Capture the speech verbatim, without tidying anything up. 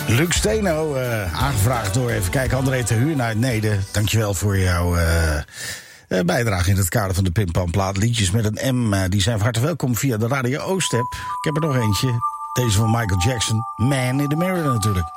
Luc Steno, uh, aangevraagd door, even kijken, André Terhuur uit Neder. Dankjewel voor jouw uh, uh, bijdrage in het kader van de Pimpamplaat. Liedjes met een M, uh, die zijn van harte welkom via de Radio Oost-app. Ik heb er nog eentje, deze van Michael Jackson, Man in the Mirror natuurlijk.